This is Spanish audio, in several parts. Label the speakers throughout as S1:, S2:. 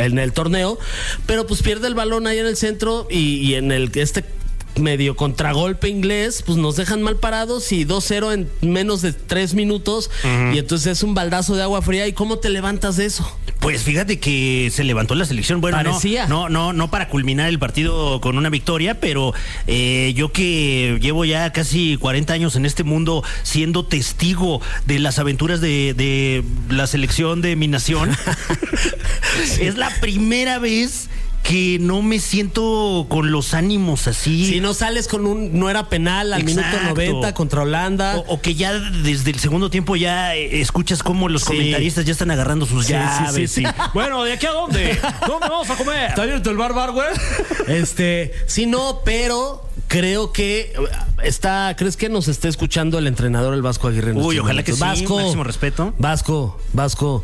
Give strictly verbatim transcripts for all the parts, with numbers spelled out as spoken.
S1: en el torneo, pero pues pierde el balón ahí en el centro y, y en el este medio contragolpe inglés, pues nos dejan mal parados y dos cero en menos de tres minutos uh-huh. y entonces es un baldazo de agua fría. ¿Y cómo te levantas de eso?
S2: Pues fíjate que se levantó la selección. Bueno,
S1: Parecía.
S2: no, no, no, no para culminar el partido con una victoria, pero eh, yo que llevo ya casi cuarenta años en este mundo siendo testigo de las aventuras de, de la selección de mi nación, sí. Es la primera vez que no me siento con los ánimos así.
S1: Si no sales con un... No era penal al
S2: Exacto.
S1: minuto noventa contra Holanda.
S2: O, o que ya desde el segundo tiempo ya eh, escuchas cómo los sí. comentaristas ya están agarrando sus
S1: sí,
S2: llaves.
S1: Sí, sí, sí.
S2: Y, bueno, ¿de aquí a dónde? ¿Dónde vamos a comer?
S1: ¿Está abierto el bar, bar, güey? Este... Sí, no, pero... Creo que está... ¿Crees que nos está escuchando el entrenador, el Vasco Aguirre?
S2: Uy, ojalá que sí.
S1: Vasco,
S2: máximo respeto.
S1: Vasco, Vasco...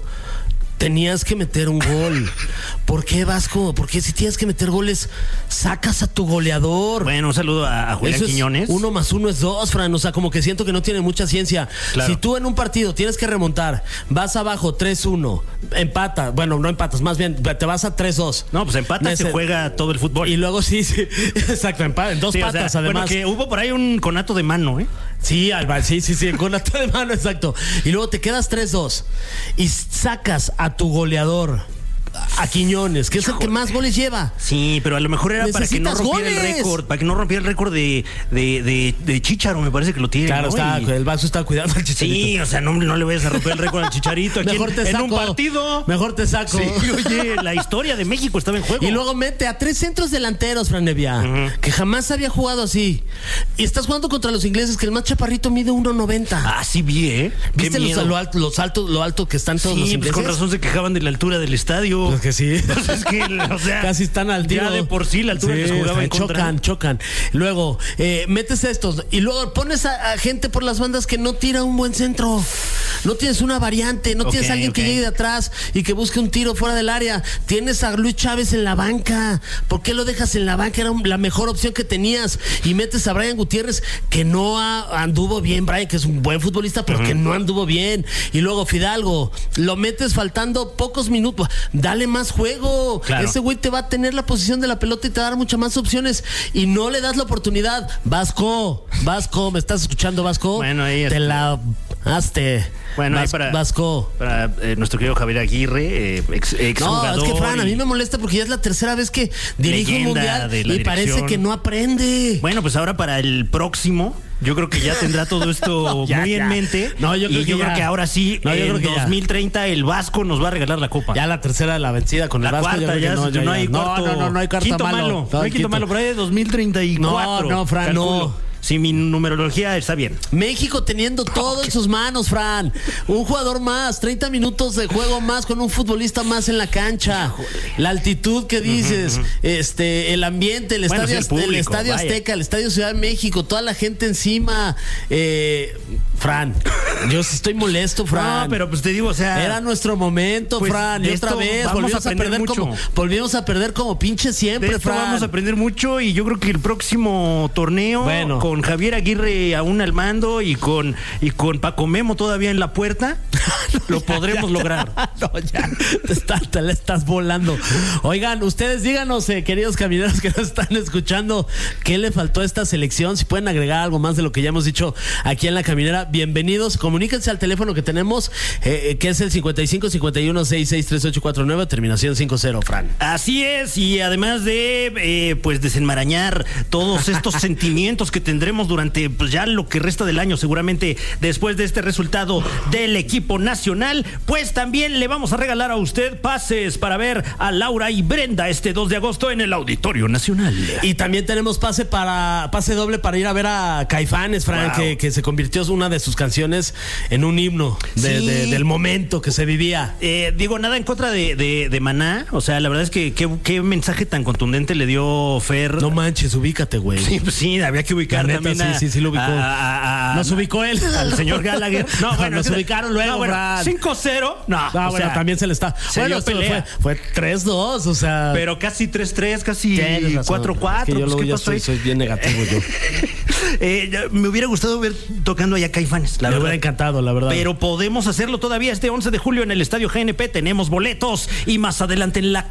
S1: Tenías que meter un gol. ¿Por qué, Vasco? Porque si tienes que meter goles, sacas a tu goleador.
S2: Bueno, un saludo a, a Julián
S1: Eso es
S2: Quiñones.
S1: Uno más uno es dos, Fran. O sea, como que siento que no tiene mucha ciencia. Claro. Si tú en un partido tienes que remontar, vas abajo tres uno, empata. Bueno, no empatas, más bien te vas a tres dos.
S2: No, pues empata, Nece- se juega todo el fútbol.
S1: Y luego sí, sí. Exacto, empata. En dos sí, patas, o sea, además.
S2: Bueno, que hubo por ahí un conato de mano, ¿eh?
S1: Sí, Alba, sí, sí, sí, conato de mano, exacto. Y luego te quedas tres dos y sacas a tu goleador, a Quiñones, que es el que más goles lleva.
S2: Sí, pero a lo mejor era para que no rompiera goles. el récord, para que no rompiera el récord de, de, de, de Chícharo, me parece que lo tiene.
S1: Claro,
S2: ¿no?
S1: está,
S2: y...
S1: el Vasco está cuidando al Chicharito.
S2: Sí, o sea, no, no le vayas a romper el récord al Chicharito. Aquí
S1: mejor te
S2: en,
S1: saco.
S2: En un partido.
S1: Mejor te saco.
S2: Sí, oye, la historia de México estaba en juego.
S1: Y luego mete a tres centros delanteros, Fran Evia, uh-huh. que jamás había jugado así. Y estás jugando contra los ingleses, que el más chaparrito mide uno noventa.
S2: Ah, sí vi, ¿eh?
S1: ¿Viste los, lo, alto, los altos, lo alto que están todos
S2: sí,
S1: los ingleses?
S2: Pues con razón se quejaban de la altura del estadio.
S1: Pues que sí.
S2: Es que, o sea,
S1: casi están al tiro.
S2: Ya de por sí la altura sí, que se jugaba en contra.
S1: Chocan, chocan. Luego, eh, metes estos y luego pones a, a gente por las bandas que no tira un buen centro. No tienes una variante, no okay, tienes a alguien okay. que llegue de atrás y que busque un tiro fuera del área. Tienes a Luis Chávez en la banca. ¿Por qué lo dejas en la banca? Era la mejor opción que tenías. Y metes a Brian Gutiérrez, que no ha, anduvo bien. Brian, que es un buen futbolista, pero uh-huh. que no anduvo bien. Y luego Fidalgo, lo metes faltando pocos minutos. Dale más juego. Claro. Ese güey te va a tener la posición de la pelota y te va a dar muchas más opciones y no le das la oportunidad. Vasco, Vasco, ¿me estás escuchando, Vasco?
S2: Bueno, ahí
S1: te la hazte.
S2: Bueno,
S1: Vas,
S2: ahí para,
S1: Vasco.
S2: para eh, nuestro querido Javier Aguirre, eh, ex, ex
S1: no,
S2: jugador.
S1: Es que Fran, a mí me molesta porque ya es la tercera vez que dirige un mundial y dirección. Parece que no aprende.
S2: Bueno, pues ahora para el próximo, yo creo que ya tendrá todo esto no, ya, muy ya. en mente.
S1: No, yo creo,
S2: y
S1: que,
S2: yo
S1: ya.
S2: creo que ahora sí, no, en dos mil treinta, ya. el Vasco nos va a regalar la copa.
S1: Ya la tercera de la vencida con
S2: la
S1: el Vasco.
S2: Cuarta, ya, no, ya, no hay cuarto.
S1: No, no, no, no hay carta
S2: quinto
S1: malo.
S2: malo. No, no hay quinto, quinto malo, por ahí de dos mil treinta y cuatro.
S1: No, no, Fran,
S2: calculo.
S1: no.
S2: Si mi numerología está bien.
S1: México teniendo todo okay. en sus manos, Fran. Un jugador más, treinta minutos de juego más con un futbolista más en la cancha. Híjole. La altitud que dices, uh-huh, uh-huh. este, el ambiente, el
S2: bueno,
S1: estadio,
S2: el, público,
S1: el estadio Azteca, el estadio Ciudad de México, toda la gente encima. Eh, Fran, yo sí estoy molesto, Fran.
S2: No, pero pues te digo, o sea,
S1: era nuestro momento, pues, Fran. Y otra vez volvimos a, a perder mucho. como volvimos a perder como pinche siempre, Fran.
S2: Vamos a aprender mucho y yo creo que el próximo torneo bueno. con Javier Aguirre aún al mando y con y con Paco Memo todavía en la puerta lo podremos lograr.
S1: No, ya te, está, te la estás volando. Oigan, ustedes díganos, eh, queridos camineros que nos están escuchando, ¿qué le faltó a esta selección? Si pueden agregar algo más de lo que ya hemos dicho aquí en La Caminera, bienvenidos. Comuníquense al teléfono que tenemos, eh, que es el cincuenta y cinco cincuenta y uno sesenta y seis treinta y ocho cuarenta y nueve, terminación cincuenta, Fran.
S2: Así es, y además de eh, pues desenmarañar todos estos sentimientos que tendremos durante pues ya lo que resta del año, seguramente después de este resultado del equipo nacional, pues también le vamos a regalar a usted pases para ver a Laura y Brenda este dos de agosto en el Auditorio Nacional.
S1: Y también tenemos pase para pase doble para ir a ver a Caifanes, Fran, wow. que, que se convirtió una de sus canciones en un himno de, sí. de, del momento que se vivía.
S2: Eh, digo, nada en contra de, de, de Maná, o sea, la verdad es que qué, qué mensaje tan contundente le dio Fer.
S1: No manches, ubícate, güey.
S2: Sí, pues sí, había que ubicar neta, también a,
S1: sí, sí, sí lo ubicó.
S2: A, a, a,
S1: nos ubicó él.
S2: Al señor Gallagher.
S1: No, bueno, nos ubicaron luego,
S2: no, bueno,
S1: Fran.
S2: cinco cero. No,
S1: no
S2: o
S1: bueno,
S2: sea,
S1: también se le está.
S2: Se
S1: bueno,
S2: pelea.
S1: fue, fue tres dos, o sea.
S2: Pero casi tres tres, casi cuatro cuatro.
S1: Es que yo
S2: pues,
S1: luego
S2: ¿qué
S1: ya
S2: pasó
S1: soy, soy bien negativo yo.
S2: eh, me hubiera gustado ver tocando allá Caifanes, la
S1: me
S2: verdad.
S1: Me hubiera encantado, la verdad.
S2: Pero podemos hacerlo todavía este once de julio en el Estadio G N P. Tenemos boletos y más adelante en la